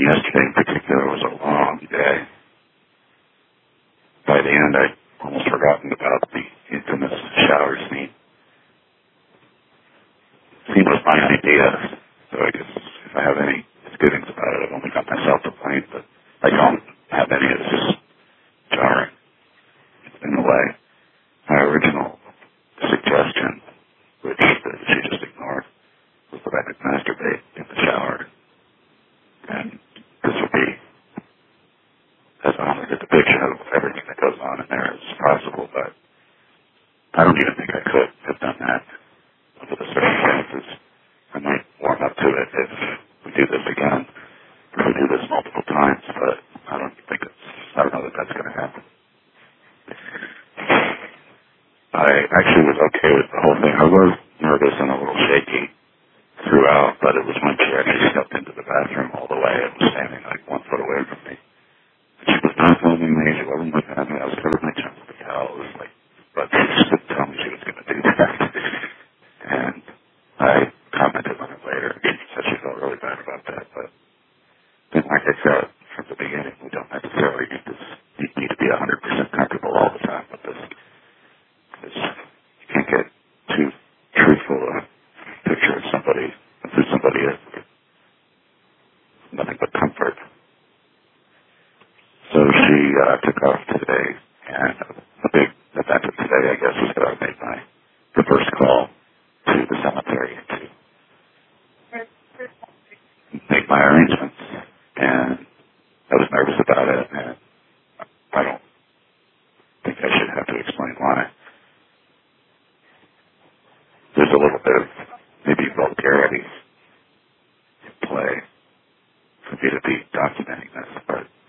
yesterday in particular was a long day. By the end, I'd almost forgotten about the infamous shower scene. The scene was my idea, so I guess if I have any misgivings about it, I've only got myself to blame, but I don't have any. It's just jarring in a way. My original suggestion, which she just ignored, was that I could masturbate in the shower. And this would be as honest a depiction of everything that goes on in there as possible, but I don't even think I could have done that under the circumstances. I might warm up to it if we do this again, if we do this multiple times, but I don't know that that's going to happen. I actually was okay with the whole thing. I was nervous and a little shaky throughout, but it was when she actually stepped into the bathroom all the way and was standing like 1 foot away from me. She was not filming me. She wasn't looking at me. I was covered my chin with the towel. It was like, but she just didn't tell me she was going to do that. And I commented on it later. She said she felt really bad about that. But then, like I said from the beginning, we don't necessarily need to be 100% comfortable all the time with this. Because you can't get too truthful a picture of somebody, of who somebody is. Nothing but comfort. So she took off today, and a big event of today, I guess, was that I made the first call to the cemetery to make my arrangements, and I was nervous about it, and I don't think I should have to explain why. There's a little bit of maybe vulgarity in play for me to be documenting this, but